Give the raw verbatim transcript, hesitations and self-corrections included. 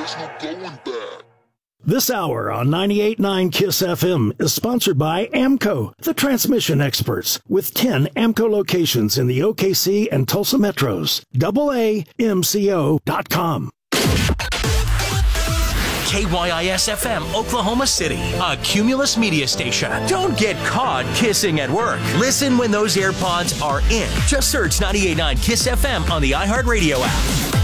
There's no going back. This hour on ninety-eight point nine KISS F M is sponsored by AMCO, the transmission experts, with ten AMCO locations in the O K C and Tulsa metros. double A M C O dot com. K Y I S F M, Oklahoma City, a Cumulus media station. Don't get caught kissing at work. Listen when those AirPods are in. Just search ninety-eight point nine KISS F M on the iHeartRadio app.